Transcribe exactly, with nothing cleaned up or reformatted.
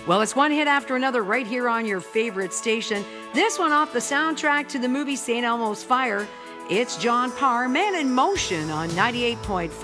Well, it's one hit after another right here on your favorite station. This one off the soundtrack to the movie Saint Elmo's Fire. It's John Parr, Man in Motion on ninety-eight point five.